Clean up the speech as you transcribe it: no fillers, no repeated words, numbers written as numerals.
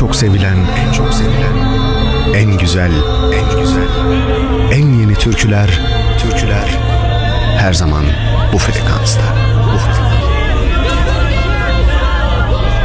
çok sevilen, en güzel, en yeni türküler her zaman bu frekansta.